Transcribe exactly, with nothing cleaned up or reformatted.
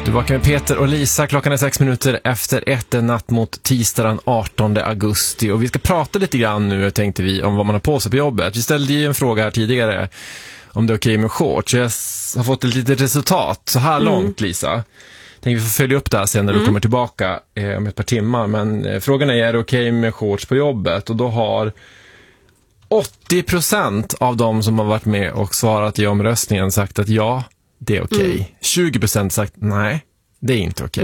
Du vaknar med Peter och Lisa. Klockan är sex minuter efter ett, en natt mot tisdag den artonde augusti. Och vi ska prata lite grann nu, tänkte vi, om vad man har på sig på jobbet. Vi ställde ju en fråga här tidigare om det är okej med shorts. Jag har fått ett litet resultat så här Mm. långt, Lisa. Tänker vi får följa upp det här sen när Mm. du kommer tillbaka eh, om ett par timmar. Men eh, frågan är, är det okej med shorts på jobbet? Och då har åttio procent av de som har varit med och svarat i omröstningen sagt att ja, det är okej. Mm. tjugo procent sagt nej, det är inte okej.